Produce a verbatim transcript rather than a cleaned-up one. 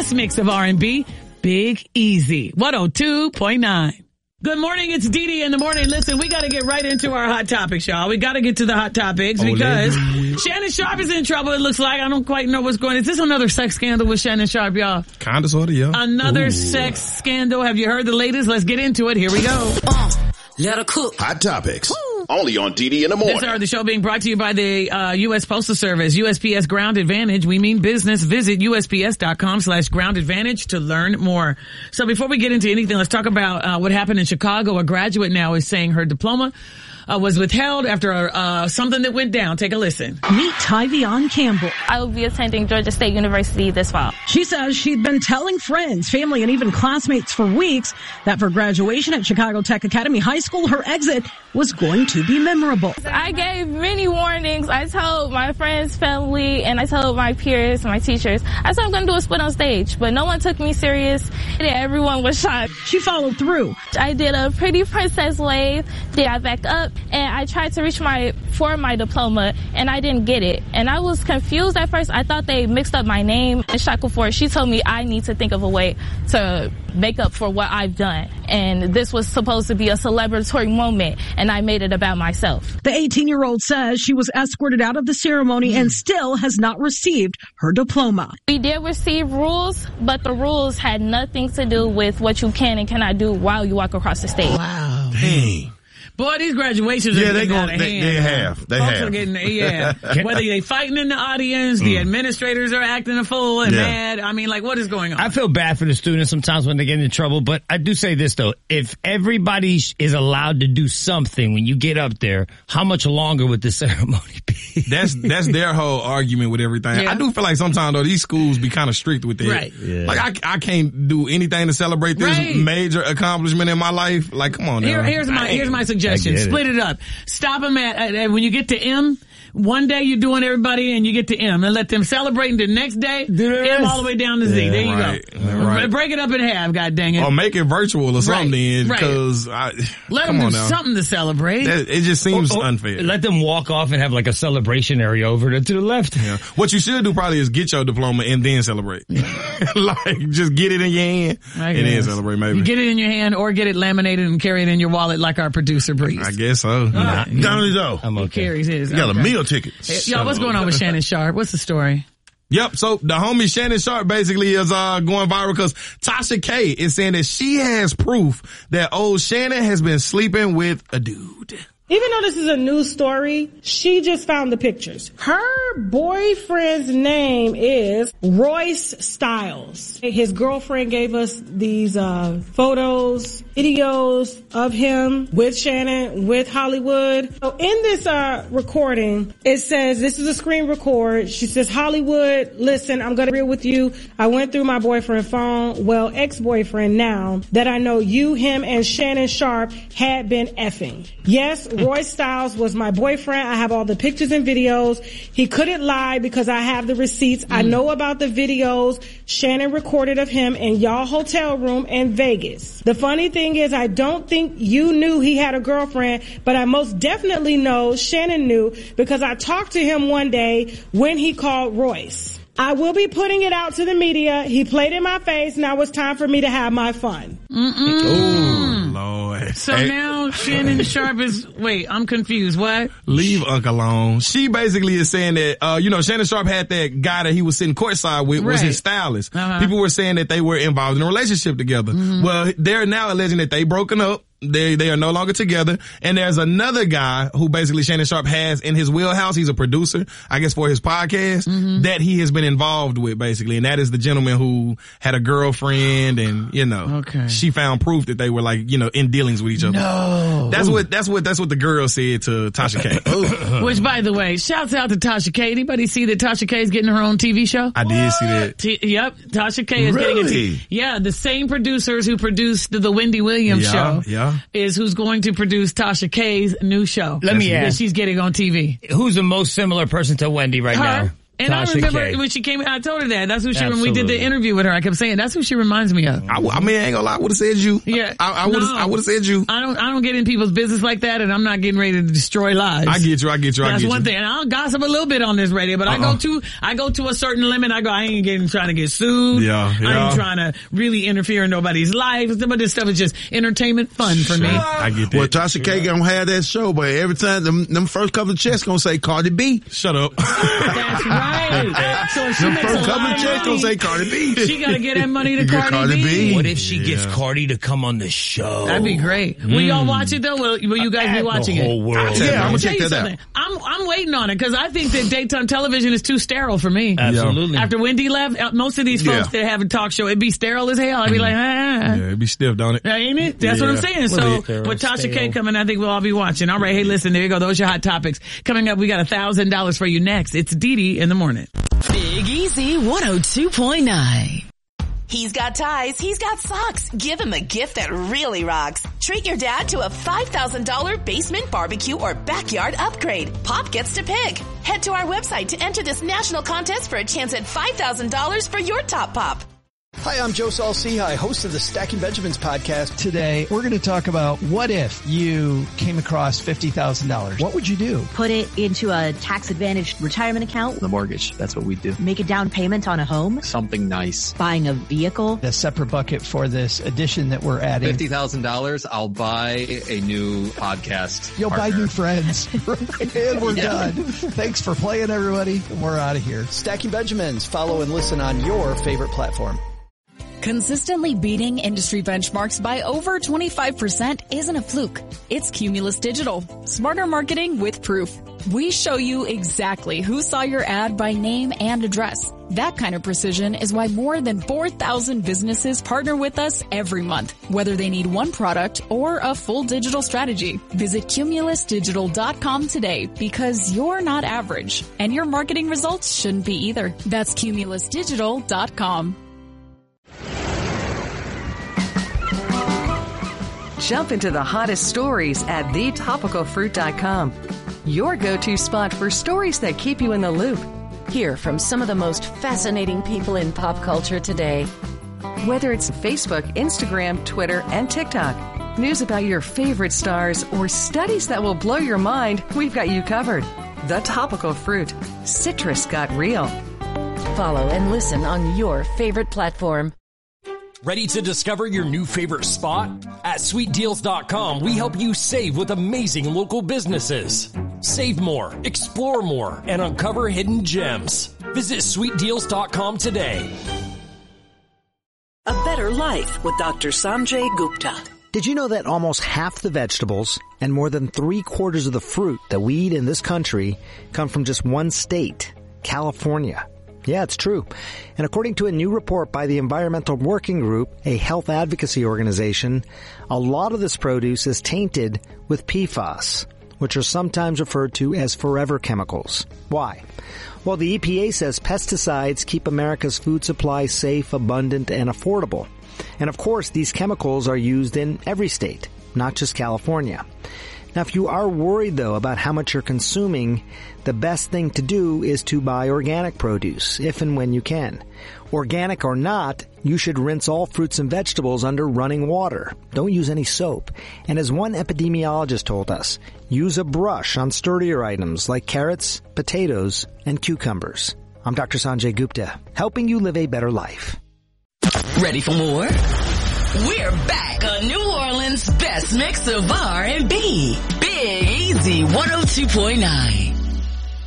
best mix of R and B, Big Easy, one oh two point nine. Good morning, it's Dee Dee in the morning. Listen, we got to get right into our hot topics, y'all. We got to get to the hot topics because oh, Shannon Sharpe is in trouble, it looks like. I don't quite know what's going on. Is this another sex scandal with Shannon Sharpe, y'all? Kinda, sorta, yeah. Another Ooh. sex scandal. Have you heard the latest? Let's get into it. Here we go. Uh, let her cook. Hot topics. Woo. Only on Dee Dee in the morning. This hour of the show being brought to you by the uh, U S Postal Service. U S P S Ground Advantage. We mean business. Visit U S P S dot com slash ground advantage to learn more. So before we get into anything, let's talk about uh, what happened in Chicago. A graduate now is saying her diploma Uh, was withheld after uh, something that went down. Take a listen. Meet Tyvion Campbell. I will be attending Georgia State University this fall. She says she'd been telling friends, family, and even classmates for weeks that for graduation at Chicago Tech Academy High School, her exit was going to be memorable. I gave many warnings. I told my friends, family, and I told my peers, my teachers, I said I'm going to do a split on stage, but no one took me serious. And everyone was shocked. She followed through. I did a pretty princess wave. Then I backed up. And I tried to reach my, for my diploma, and I didn't get it. And I was confused at first. I thought they mixed up my name. And Shackleford, she told me I need to think of a way to make up for what I've done. And this was supposed to be a celebratory moment, and I made it about myself. The eighteen-year-old says she was escorted out of the ceremony mm. and still has not received her diploma. We did receive rules, but the rules had nothing to do with what you can and cannot do while you walk across the stage. Wow. Dang. Boy, these graduations yeah, are they getting go, out of they, hand. They have. They Folks have. are getting, yeah. Whether they fighting in the audience, the mm. administrators are acting a fool and yeah. mad. I mean, like, what is going on? I feel bad for the students sometimes when they get in trouble, but I do say this, though. If everybody is allowed to do something when you get up there, how much longer would the ceremony be? That's that's their whole argument with everything. Yeah. I do feel like sometimes, though, these schools be kind of strict with that. Right. Yeah. Like, I, I can't do anything to celebrate this right. major accomplishment in my life. Like, come on now. Here, here's my here's my suggestion. Split it up. Stop them at, at when you get to M. One day you're doing everybody and you get to M and let them celebrate, and the next day M all the way down to Z. Yeah, there you right, go. Right. Break it up in half, god dang it. Or make it virtual or something right, because right. I, let come them on do now. something to celebrate. That, it just seems or, or unfair. Let them walk off and have like a celebration area over to, to the left. Yeah. What you should do probably is get your diploma and then celebrate. Like just get it in your hand I and guess. then celebrate maybe. You get it in your hand or get it laminated and carry it in your wallet like our producer Breeze. I guess so. Nah, yeah. Donnie though. I'm okay. He carries his. You got okay. a meal ticket. Hey, y'all, what's going on with Shannon Sharpe? What's the story? Yep. So the homie Shannon Sharpe basically is uh going viral because Tasha K is saying that she has proof that old Shannon has been sleeping with a dude. Even though this is a news story, she just found the pictures. Her boyfriend's name is Royce Styles. His girlfriend gave us these uh photos, videos of him with Shannon, with Hollywood. So in this uh recording, it says, this is a screen record. She says, Hollywood, listen, I'm going to be real with you. I went through my boyfriend's phone, well, ex-boyfriend now, that I know you, him, and Shannon Sharpe had been effing. Yes, Royce Styles was my boyfriend. I have all the pictures and videos. He couldn't lie because I have the receipts. Mm. I know about the videos Shannon recorded of him in y'all hotel room in Vegas. The funny thing is, I don't think you knew he had a girlfriend, but I most definitely know Shannon knew because I talked to him one day when he called Royce. I will be putting it out to the media. He played in my face. Now it's time for me to have my fun. Mm-mm. Oh, Lord. So hey. now Shannon Sharpe is, wait, I'm confused. What? Leave Uncle alone. She basically is saying that, uh, you know, Shannon Sharpe had that guy that he was sitting courtside with, right. was his stylist. Uh-huh. People were saying that they were involved in a relationship together. Mm-hmm. Well, they're now alleging that they broken up. They they are no longer together. And there's another guy who basically Shannon Sharpe has in his wheelhouse. He's a producer, I guess, for his podcast mm-hmm. that he has been involved with, basically. And that is the gentleman who had a girlfriend and, you know, okay. she found proof that they were like, you know, in dealings with each other. No. That's Ooh. what, that's what, that's what the girl said to Tasha K. Which, by the way, shouts out to Tasha K. Anybody see that Tasha K is getting her own T V show? I did see that. T- yep. Tasha K is really? getting a T V. Yeah. The same producers who produced the, the Wendy Williams yeah, show. Yeah. is who's going to produce Tasha K's new show. Let me ask. That she's getting on T V. Who's the most similar person to Wendy right Her. now? And Tasha I remember K. when she came out, I told her that. That's who she, Absolutely. when we did the interview with her, I kept saying, that's who she reminds me of. I, I mean, I ain't gonna lie, I would have said you. Yeah. I, I would have No. I would have said you. I don't, I don't get in people's business like that, and I'm not getting ready to destroy lives. I get you, I get you, I That's get one you. thing. And I'll gossip a little bit on this radio, but I Uh-uh. go to, I go to a certain limit. I go, I ain't getting, trying to get sued. Yeah, I yeah. ain't trying to really interfere in nobody's life. Some of this stuff is just entertainment fun for me. I get that. Well, Tasha K gonna have that show, but every time them, them first couple of checks gonna say Cardi B. Shut up. That's right. So she Them makes first a couple lot of of checks gonna money. say Cardi B. She gotta get that money to You get Cardi, Cardi B. B. What if she gets Cardi to come on the show? That'd be great. Will y'all watch it though? Will, will you guys be watching the it? whole world. Yeah, I'm I'll gonna tell check you that out. something. I'm I'm waiting on it because I think that daytime television is too sterile for me. Absolutely. After Wendy left, uh, most of these folks Yeah. that have a talk show, it'd be sterile as hell. I'd be like, ah, Yeah, it'd be stiff, don't it? ain't it? That's what I'm Yeah. saying. So Sterile, with Tasha K sterile. coming, I think we'll all be watching. All right, hey, listen, there you go. Those are your hot topics. Coming up, we got a thousand dollars for you next. It's Dee Dee in the morning. Big Easy one oh two point nine. He's got ties, he's got socks. Give him a gift that really rocks. Treat your dad to a five thousand dollars basement barbecue or backyard upgrade. Pop gets to pick. Head to our website to enter this national contest for a chance at five thousand dollars for your top pop. Hi, I'm Joe Saul-Sehy, host of the Stacking Benjamins podcast. Today, we're going to talk about what if you came across fifty thousand dollars. What would you do? Put it into a tax-advantaged retirement account. The mortgage, that's what we do. Make a down payment on a home. Something nice. Buying a vehicle. A separate bucket for this edition that we're adding. fifty thousand dollars, I'll buy a new podcast You'll partner. buy new friends. And we're Yeah. done. Thanks for playing, everybody. We're out of here. Stacking Benjamins. Follow and listen on your favorite platform. Consistently beating industry benchmarks by over twenty-five percent isn't a fluke. It's Cumulus Digital. Smarter marketing with proof. We show you exactly who saw your ad by name and address. That kind of precision is why more than four thousand businesses partner with us every month, whether they need one product or a full digital strategy. Visit cumulus digital dot com today because you're not average and your marketing results shouldn't be either. That's cumulus digital dot com. Jump into the hottest stories at the topical fruit dot com. Your go-to spot for stories that keep you in the loop. Hear from some of the most fascinating people in pop culture today. Whether it's Facebook, Instagram, Twitter, and TikTok, news about your favorite stars, or studies that will blow your mind, we've got you covered. The Topical Fruit. Citrus got real. Follow and listen on your favorite platform. Ready to discover your new favorite spot? At sweet deals dot com, we help you save with amazing local businesses. Save more, explore more, and uncover hidden gems. Visit sweet deals dot com today. A Better Life with Doctor Sanjay Gupta. Did you know that almost half the vegetables and more than three quarters of the fruit that we eat in this country come from just one state, California? Yeah, it's true. And according to a new report by the Environmental Working Group, a health advocacy organization, a lot of this produce is tainted with P FAS, which are sometimes referred to as forever chemicals. Why? Well, the E P A says pesticides keep America's food supply safe, abundant, and affordable. And of course, these chemicals are used in every state, not just California. Now, if you are worried, though, about how much you're consuming, the best thing to do is to buy organic produce, if and when you can. Organic or not, you should rinse all fruits and vegetables under running water. Don't use any soap. And as one epidemiologist told us, use a brush on sturdier items like carrots, potatoes, and cucumbers. I'm Doctor Sanjay Gupta, helping you live a better life. Ready for more? We're back on New Orleans' best mix of R and B. Big Easy one oh two point nine.